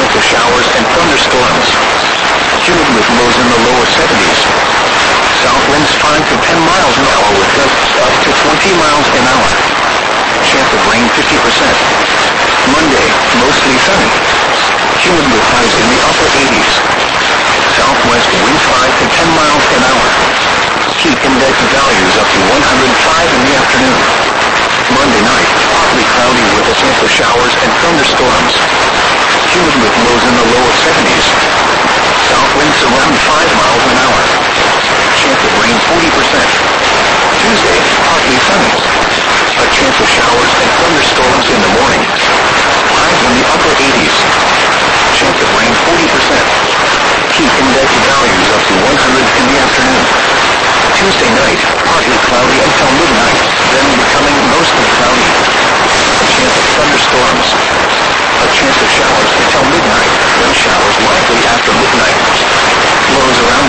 chance of showers and thunderstorms. Humid with lows in the lower 70s. South winds 5 to 10 miles an hour with gusts up to 20 miles an hour. Chance of rain 50%. Monday, mostly sunny. Humid with highs in the upper 80s. Southwest winds 5 to 10 miles an hour. Heat index values up to 105 in the afternoon. Monday night, partly cloudy with a chance of showers and thunderstorms. Humid with lows in the lower 70s. South winds around 5 miles an hour. Chance of rain 40%. Tuesday, partly sunny. A chance of showers and thunderstorms in the morning. Highs in the upper 80s. Chance of rain 40%. Heat index values up to 100 in the afternoon. Tuesday night, partly cloudy until midnight, then becoming mostly cloudy. A chance of thunderstorms. A chance of showers until midnight, then showers likely after midnight. Lows around